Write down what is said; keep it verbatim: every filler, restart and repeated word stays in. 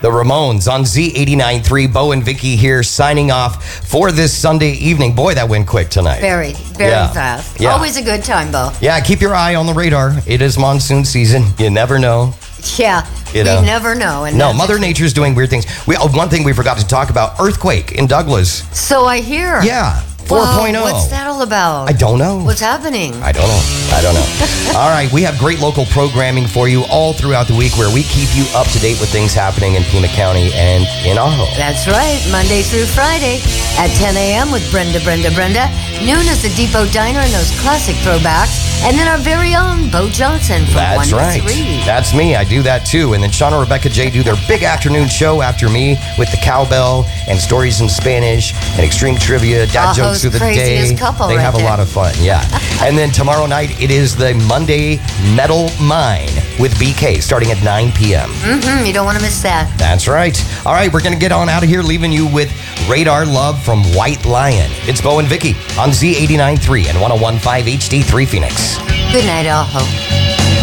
Ramones on Z eighty-nine point three. Bo and Vicky here signing off for this Sunday evening. Boy, that went quick tonight. Very, very Yeah. fast. Yeah. Always a good time, Bo. Yeah, keep your eye on the radar. It is monsoon season. You never know. Yeah, You we know. never know. And No, that's- Mother Nature's doing weird things. We oh, one thing we forgot to talk about, earthquake in Douglas. So I hear. Yeah, four point oh. Whoa, what's that all about? I don't know. What's happening? I don't know. I don't know. All right, we have great local programming for you all throughout the week where we keep you up to date with things happening in Pima County and in Ajo. That's right, Monday through Friday at ten a.m. with Brenda, Brenda, Brenda. Noon is the Depot Diner and those classic throwbacks. And then our very own Bo Johnson from That's one right. to three. That's me. I do that too. And then Sean and Rebecca J do their big afternoon show after me with the cowbell and stories in Spanish and extreme trivia, dad Ajo's jokes through the craziest day. couple They right have there. a lot of fun, yeah. And then tomorrow night, it is the Monday Metal Mine with B K starting at nine p.m. Mm-hmm, you don't want to miss that. That's right. All right, we're going to get on out of here, leaving you with Radar Love from White Lion. It's Bo and Vicky on Z eighty-nine point three and one oh one point five H D three Phoenix. Good night, Ajo.